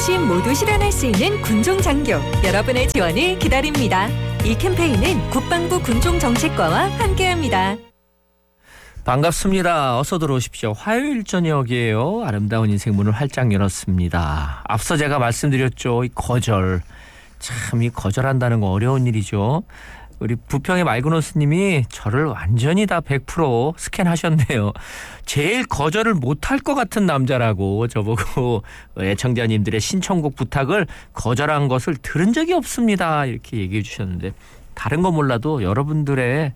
어르신 모두 실현할 수 있는 군종장교, 여러분의 지원을 기다립니다. 이 캠페인은 국방부 군종정책과와 함께합니다. 반갑습니다. 어서 들어오십시오. 화요일 저녁이에요. 아름다운 인생 문을 활짝 열었습니다. 앞서 제가 말씀드렸죠. 이 거절. 참 이 거절한다는 거 어려운 일이죠. 우리 부평의 말그노스님이 저를 완전히 다 100% 스캔하셨네요. 제일 거절을 못할 것 같은 남자라고 저보고 애청자님들의 신청곡 부탁을 거절한 것을 들은 적이 없습니다. 이렇게 얘기해 주셨는데 다른 거 몰라도 여러분들의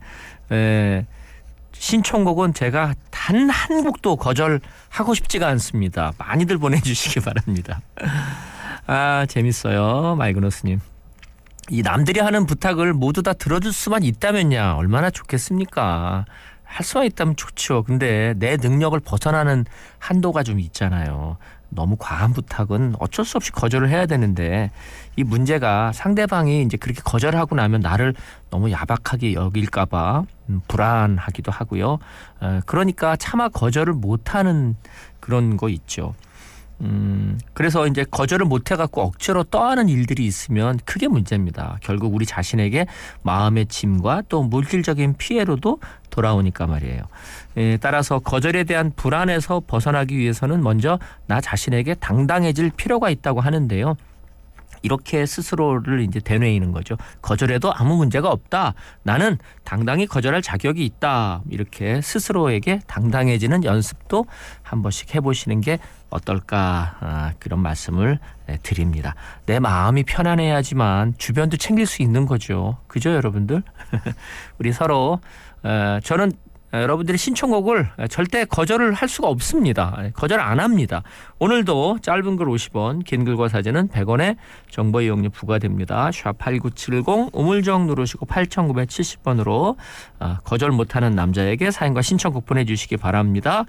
신청곡은 제가 단 한 곡도 거절하고 싶지가 않습니다. 많이들 보내주시기 바랍니다. 아, 재밌어요. 말그노스님. 이 남들이 하는 부탁을 모두 다 들어줄 수만 있다면야 얼마나 좋겠습니까? 할 수만 있다면 좋죠. 근데 내 능력을 벗어나는 한도가 좀 있잖아요. 너무 과한 부탁은 어쩔 수 없이 거절을 해야 되는데 이 문제가 상대방이 이제 그렇게 거절하고 나면 나를 너무 야박하게 여길까 봐 불안하기도 하고요. 그러니까 차마 거절을 못하는 그런 거 있죠. 그래서 이제 거절을 못해갖고 억지로 떠하는 일들이 있으면 크게 문제입니다. 결국 우리 자신에게 마음의 짐과 또 물질적인 피해로도 돌아오니까 말이에요. 따라서 거절에 대한 불안에서 벗어나기 위해서는 먼저 나 자신에게 당당해질 필요가 있다고 하는데요. 이렇게 스스로를 이제 되뇌이는 거죠. 거절해도 아무 문제가 없다. 나는 당당히 거절할 자격이 있다. 이렇게 스스로에게 당당해지는 연습도 한 번씩 해보시는 게 어떨까 그런 말씀을 드립니다. 내 마음이 편안해야지만 주변도 챙길 수 있는 거죠. 그죠 여러분들? 우리 서로 저는 여러분들의 신청곡을 절대 거절을 할 수가 없습니다. 거절 안 합니다. 오늘도 짧은 글 50원, 긴 글과 사진은 100원의 정보 이용료 부과됩니다. 샵8970 우물정 누르시고 8970번으로 거절 못하는 남자에게 사연과 신청곡 보내주시기 바랍니다.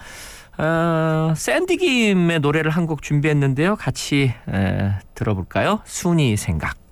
샌디김의 노래를 한 곡 준비했는데요. 같이 들어볼까요? 순이 생각.